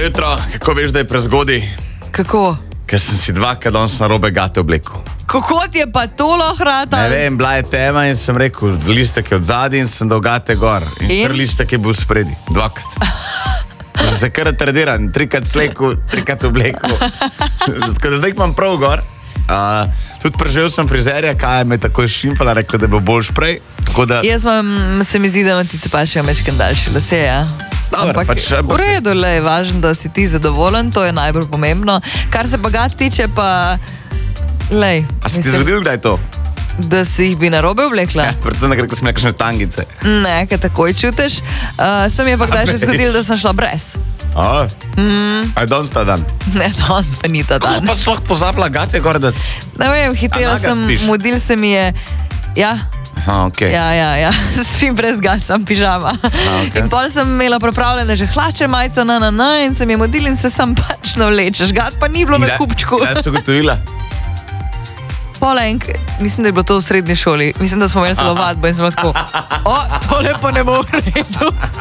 jutro, kako veš, da je prezgodaj? Kako? Ker sem si dvakrat danes na robe gate oblekel. Kako ti je pa to lahko rata? Ne vem, bila je tema in sem rekel, listek je od zadaj in sem dal gate gor. In? Listek je bil spredi, dvakrat. Sem se kar retardiran, trikrat slekel, trikrat oblekel. Tako da zdaj imam prav gor. Tudi preživel sem frizerja, kaj me tako šimpala, rekla, da bo boljš prej. Da... Jaz se mi zdi, da ti cepaš mečken daljši lase, ja. Dobar, ampak v redu, le je važno, da si ti zadovoljen, to je najbolj pomembno. Kar se pa gat tiče, pa lej. A si ti zgodil, kdaj to? Da si jih bi na robe oblekla? Ja, predvsem nekaj, ko smo nekakšne tangice. Ne, kaj takoj čutiš. Sem je pa kdaj še zgodil, da sem šla brez. A je danes ta dan? Ne, danes pa ni ta dan. Kako pa si lahko pozabila gate gor, da... Ne vem, hitela sem, modil se mi je... Ja. Aha, okej. Ja. Spim brez gat, sem pižama. Okay. In pol sem imela pripravljene že hlače, majico, in sem je modil in se sam pač navlečeš. Gat pa ni bilo na kupčku. Kaj si ugotovila? Mislim, da je bilo to v srednji šoli. Mislim, da smo imeli telovadbo in smo tako, tole pa ne bo v redu.